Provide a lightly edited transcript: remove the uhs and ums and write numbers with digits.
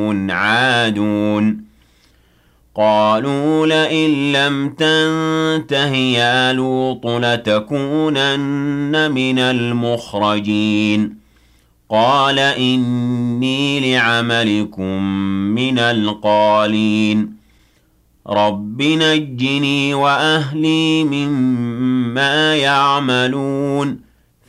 عادون قالوا لئن لم تنته يا لوط لتكونن من المخرجين قال إني لعملكم من القالين رب نجني وأهلي مما يعملون